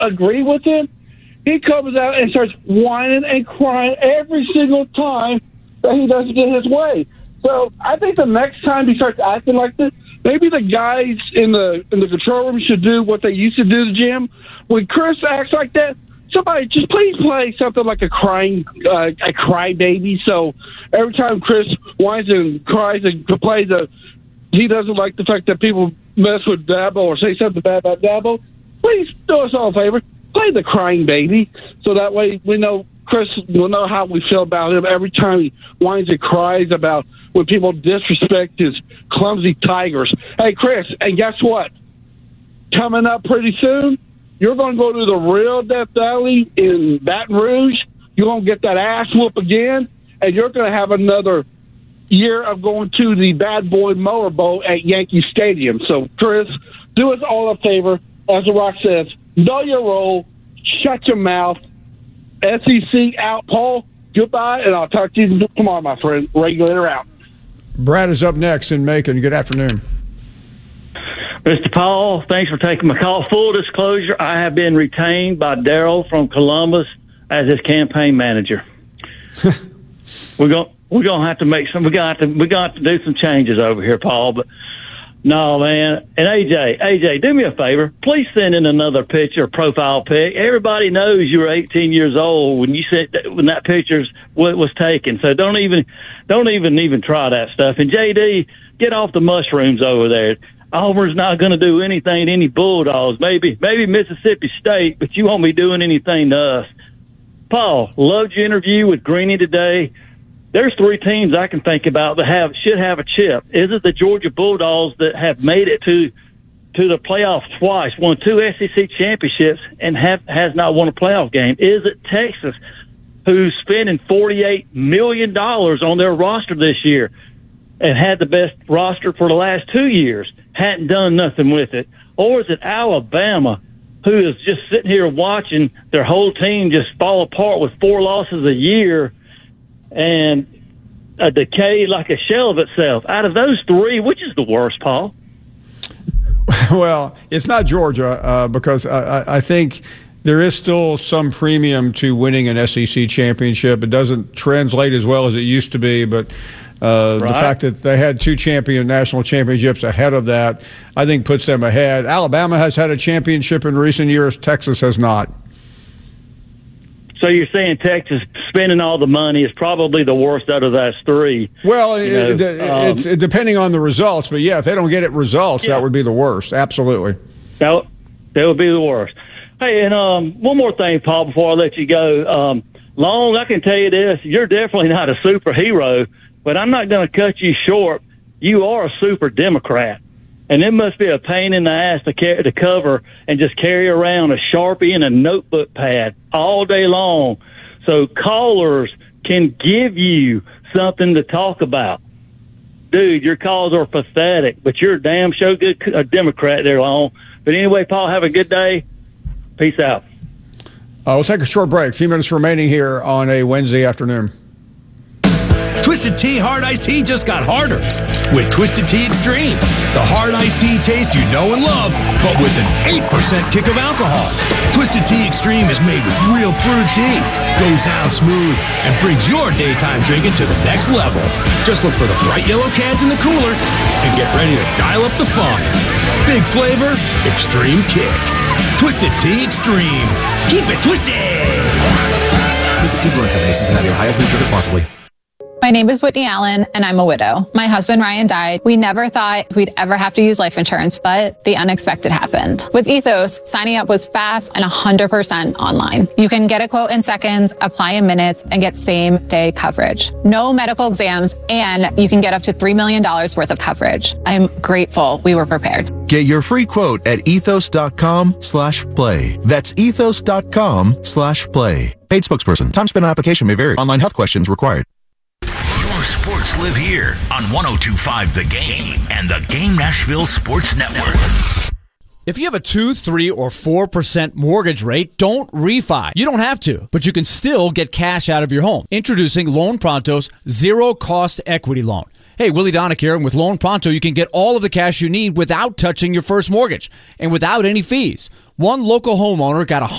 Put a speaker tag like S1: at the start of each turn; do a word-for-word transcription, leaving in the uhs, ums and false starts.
S1: agree with him, he comes out and starts whining and crying every single time that he doesn't get his way. So I think the next time he starts acting like this, maybe the guys in the in the control room should do what they used to do to Jim. When Chris acts like that, somebody just please play something like a crying uh, a cry baby. So every time Chris whines and cries and complains that he doesn't like the fact that people mess with Dabo or say something bad about Dabo, please do us all a favor. Play the crying baby, so that way we know Chris will know how we feel about him every time he whines and cries about when people disrespect his clumsy Tigers. Hey, Chris, and guess what? Coming up pretty soon, you're going to go to the real Death Valley in Baton Rouge. You're going to get that ass whoop again, and you're going to have another year of going to the Bad Boy Mower Bowl at Yankee Stadium. So, Chris, do us all a favor. As The Rock says, know your role, shut your mouth. S E C out, Paul. Goodbye, and I'll talk to you tomorrow, my friend. Regulator out.
S2: Brad is up next in Macon. Good afternoon.
S3: Mister Paul, thanks for taking my call. Full disclosure, I have been retained by Daryl from Columbus as his campaign manager. we're going we're going to have to make some. We're going to have to we're going to have to do some changes over here, Paul. But no, man. And A J, A J, do me a favor. Please send in another picture, profile pic. Everybody knows you were eighteen years old when you said that, when that picture was taken. So don't even don't even even try that stuff. And J D, get off the mushrooms over there. Auburn's not going to do anything to any Bulldogs. Maybe maybe Mississippi State, but you won't be doing anything to us. Paul, loved your interview with Greeny today. There's three teams I can think about that have should have a chip. Is it the Georgia Bulldogs that have made it to to the playoffs twice, won two S E C championships, and have has not won a playoff game? Is it Texas, who's spending forty-eight million dollars on their roster this year and had the best roster for the last two years, hadn't done nothing with it? Or is it Alabama, who is just sitting here watching their whole team just fall apart with four losses a year and a decay like a shell of itself? Out of those three, which is the worst, Paul?
S2: Well, it's not Georgia uh, because I, I think there is still some premium to winning an S E C championship. It doesn't translate as well as it used to be, but uh, right. the fact that they had two champion national championships ahead of that, I think puts them ahead. Alabama has had a championship in recent years. Texas has not. So
S3: you're saying Texas spending all the money is probably the worst out of those three?
S2: Well, it, it, um, it's it, depending on the results. But, yeah, if they don't get it results, yeah. that would be the worst. Absolutely.
S3: That, that would be the worst. Hey, and um, one more thing, Paul, before I let you go. Um, Long, I can tell you this. You're definitely not a superhero, but I'm not going to cut you short. You are a super Democrat. And it must be a pain in the ass to carry, to cover and just carry around a Sharpie and a notebook pad all day long so callers can give you something to talk about. Dude, your calls are pathetic, but you're a damn show good a Democrat there, Long. But anyway, Paul, have a good day. Peace out.
S2: Uh, we'll take a short break. A few minutes remaining here on a Wednesday afternoon.
S4: Twisted Tea Hard Iced Tea just got harder with Twisted Tea Extreme. The hard iced tea taste you know and love, but with an eight percent kick of alcohol. Twisted Tea Extreme is made with real brewed tea, goes down smooth, and brings your daytime drinking to the next level. Just look for the bright yellow cans in the cooler and get ready to dial up the fun. Big flavor, extreme kick. Twisted Tea Extreme. Keep it twisted!
S5: Visit Tea Brewing Company, Cincinnati, Ohio. Please drink responsibly.
S6: My name is Whitney Allen, and I'm a widow. My husband, Ryan, died. We never thought we'd ever have to use life insurance, but the unexpected happened. With Ethos, signing up was fast and one hundred percent online. You can get a quote in seconds, apply in minutes, and get same-day coverage. No medical exams, and you can get up to three million dollars worth of coverage. I'm grateful we were prepared.
S7: Get your free quote at ethos.com slash play. That's ethos.com slash play. Paid spokesperson. Time spent on application may vary. Online health questions required.
S8: Sports live here on one oh two point five The Game and the Game Nashville Sports Network.
S9: If you have a two, three, or four percent mortgage rate, don't refi. You don't have to, but you can still get cash out of your home. Introducing Loan Pronto's zero-cost equity loan. Hey, Willie Donick here, and with Loan Pronto, you can get all of the cash you need without touching your first mortgage and without any fees. One local homeowner got a